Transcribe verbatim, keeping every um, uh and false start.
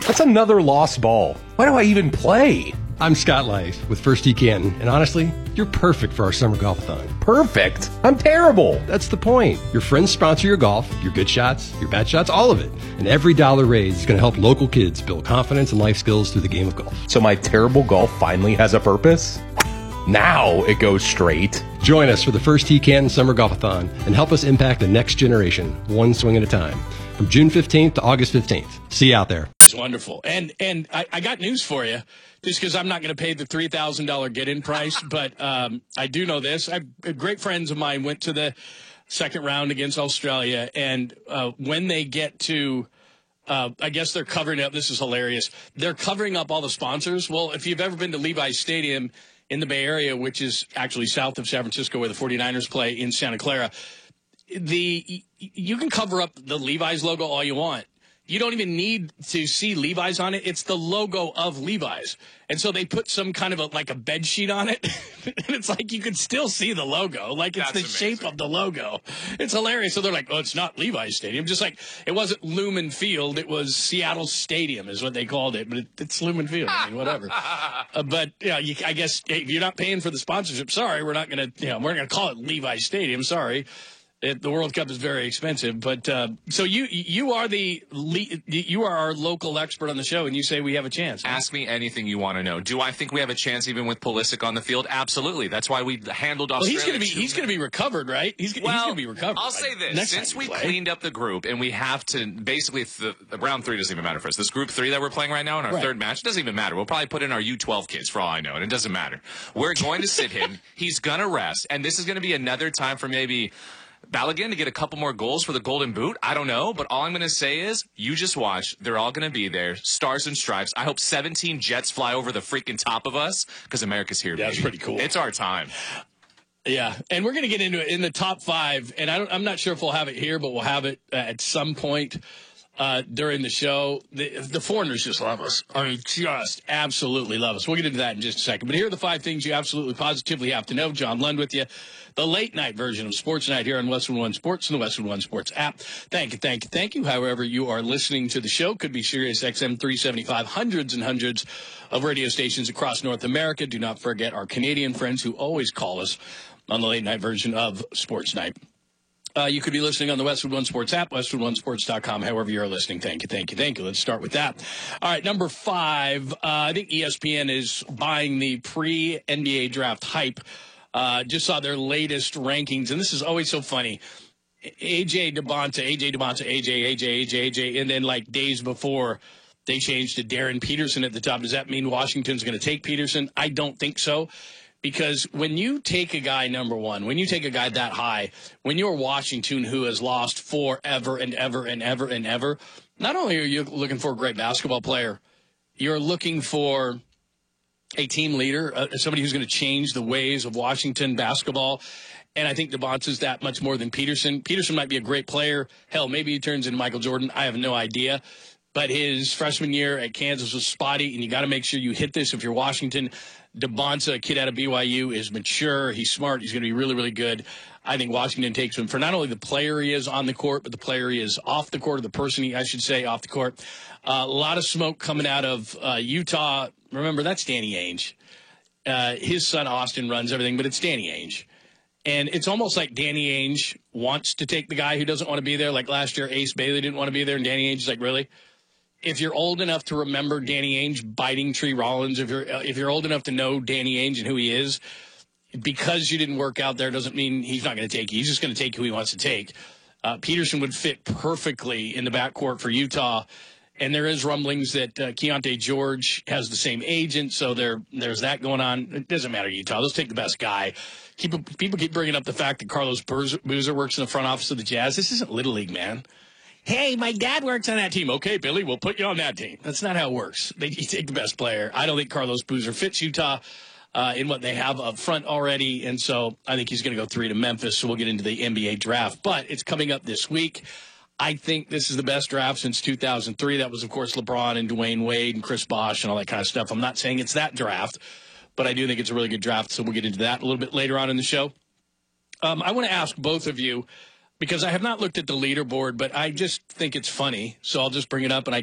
That's another lost ball. Why do I even play? I'm Scott Lice with First Tee Canton, and honestly, you're perfect for our summer golf-a-thon. Perfect? I'm terrible. That's the point. Your friends sponsor your golf, your good shots, your bad shots, all of it. And every dollar raised is going to help local kids build confidence and life skills through the game of golf. So my terrible golf finally has a purpose? Now it goes straight. Join us for the First Tee Canton Summer Golf-a-thon and help us impact the next generation, one swing at a time. From June fifteenth to August fifteenth. See you out there. It's wonderful. And and I, I got news for you, just because I'm not going to pay the three thousand dollars get-in price, but um, I do know this. I, great friends of mine went to the second round against Australia, and uh, when they get to Uh, I guess they're covering up. This is hilarious. They're covering up all the sponsors. Well, if you've ever been to Levi's Stadium in the Bay Area, which is actually south of San Francisco where the 49ers play in Santa Clara, the you can cover up the Levi's logo all you want. You don't even need to see Levi's on it. It's the logo of Levi's. And so they put some kind of a, like a bed sheet on it. And it's like you can still see the logo. Like it's That's the amazing. Shape of the logo. It's hilarious. So they're like, oh, it's not Levi's Stadium. Just like it wasn't Lumen Field. It was Seattle Stadium is what they called it. But it, it's Lumen Field. I mean, whatever. uh, but, yeah, you, I guess hey, if you're not paying for the sponsorship, sorry, we're not going to, you know, we're going to call it Levi's Stadium. Sorry. It, the World Cup is very expensive, but uh, so you you are the you are our local expert on the show, and you say we have a chance. Huh? Ask me anything you want to know. Do I think we have a chance even with Pulisic on the field? Absolutely. That's why we handled Australia. Well, he's going to be he's going to be recovered, right? He's, well, he's going to be recovered. I'll say this: Next since we play. cleaned up the group, and we have to basically the, the round three doesn't even matter for us. This group three that we're playing right now in our right. third match doesn't even matter. We'll probably put in our U twelve kids for all I know, and it doesn't matter. We're going to sit him. He's going to rest, and this is going to be another time for maybe Balogun to get a couple more goals for the Golden Boot. I don't know, but all I'm going to say is you just watch. They're all going to be there. Stars and stripes. I hope seventeen jets fly over the freaking top of us because America's here. That's pretty cool. It's our time. Yeah, and we're going to get into it in the top five, and I don't, I'm not sure if we'll have it here, but we'll have it uh, at some point uh, during the show. The, the foreigners just love us. I mean, just absolutely love us. We'll get into that in just a second. But here are the five things you absolutely positively have to know. John Lund with you. The late night version of Sports Night here on Westwood One Sports and the Westwood One Sports app. Thank you, thank you, thank you. However you are listening to the show, could be Sirius X M three seventy-five, hundreds and hundreds of radio stations across North America. Do not forget our Canadian friends who always call us on the late night version of Sports Night. Uh, you could be listening on the Westwood One Sports app, westwood one sports dot com, however you're listening. Thank you, thank you, thank you. Let's start with that. All right, number five, uh, I think E S P N is buying the pre-N B A draft hype. Uh, just saw their latest rankings, and this is always so funny. A J DeBonta, A J DeBonta, A J, A J, A J, A J, and then like days before they changed to Darren Peterson at the top. Does that mean Washington's going to take Peterson? I don't think so. Because when you take a guy number one, when you take a guy that high, when you're Washington who has lost forever and ever and ever and ever, not only are you looking for a great basketball player, you're looking for a team leader, uh, somebody who's going to change the ways of Washington basketball. And I think DeBonta's that much more than Peterson. Peterson might be a great player. Hell, maybe he turns into Michael Jordan. I have no idea. But his freshman year at Kansas was spotty, and you got to make sure you hit this if you're Washington. DeBonta, a kid out of B Y U, is mature. He's smart. He's going to be really, really good. I think Washington takes him for not only the player he is on the court, but the player he is off the court, or the person he, I should say, off the court. Uh, a lot of smoke coming out of uh, Utah. Remember, that's Danny Ainge. Uh, his son, Austin, runs everything, but it's Danny Ainge. And it's almost like Danny Ainge wants to take the guy who doesn't want to be there. Like last year, Ace Bailey didn't want to be there, and Danny Ainge is like, really? If you're old enough to remember Danny Ainge biting Tree Rollins, if you're if you're old enough to know Danny Ainge and who he is, because you didn't work out there doesn't mean he's not going to take you. He's just going to take who he wants to take. Uh, Peterson would fit perfectly in the backcourt for Utah. And there is rumblings that uh, Keontae George has the same agent, so there there's that going on. It doesn't matter, Utah. Let's take the best guy. Keep, people keep bringing up the fact that Carlos Boozer works in the front office of the Jazz. This isn't Little League, man. Hey, my dad works on that team. Okay, Billy, we'll put you on that team. That's not how it works. They you take the best player. I don't think Carlos Boozer fits Utah uh, in what they have up front already, and so I think he's going to go three to Memphis, so we'll get into the N B A draft. But it's coming up this week. I think this is the best draft since two thousand three. That was, of course, LeBron and Dwayne Wade and Chris Bosh and all that kind of stuff. I'm not saying it's that draft, but I do think it's a really good draft, so we'll get into that a little bit later on in the show. Um, I want to ask both of you, because I have not looked at the leaderboard, but I just think it's funny, so I'll just bring it up, and I